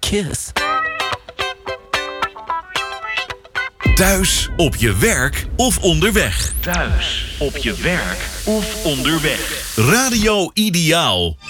Cheers. Thuis, op je werk of onderweg. Thuis, op je werk of onderweg. Radio Ideaal.